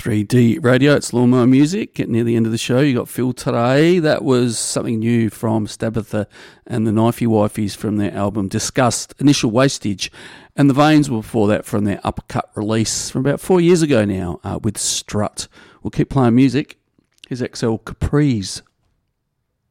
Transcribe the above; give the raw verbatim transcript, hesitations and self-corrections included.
three D Radio, it's Lawnmower Music. Getting near the end of the show, you got Phil Today. That was something new from Stabitha and the Knifey Wifeys from their album Disgust, Initial Wastage. And the Veins were before that from their Uppercut release from about four years ago now uh, with Strut. We'll keep playing music. Here's X L Capri's.